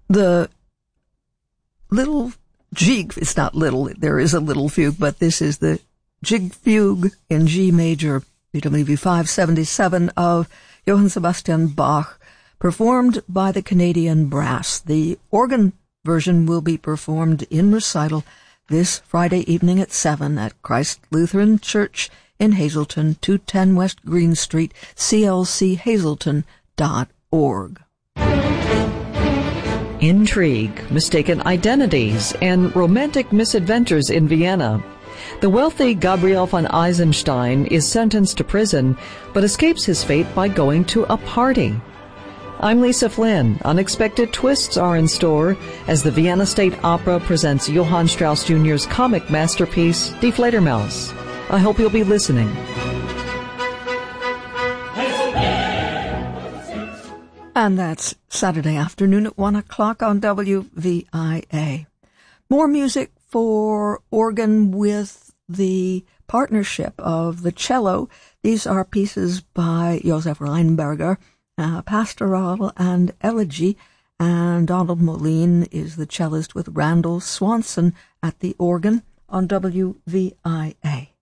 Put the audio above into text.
The little jig, it's not little, there is a little fugue, but this is the Jig Fugue in G major, BWV 577 of Johann Sebastian Bach, performed by the Canadian Brass. The organ version will be performed in recital this Friday evening at 7 at Christ Lutheran Church in Hazleton, 210 West Green Street, clchazleton.org. Intrigue, mistaken identities, and romantic misadventures in Vienna. The wealthy Gabriel von Eisenstein is sentenced to prison, but escapes his fate by going to a party. I'm Lisa Flynn. Unexpected twists are in store as the Vienna State Opera presents Johann Strauss Jr.'s comic masterpiece, Die Fledermaus. I hope you'll be listening. And that's Saturday afternoon at 1 o'clock on WVIA. More music for organ with the partnership of the cello. These are pieces by Josef Reinberger, Pastoral and Elegy, and Donald Moline is the cellist with Randall Swanson at the organ on WVIA.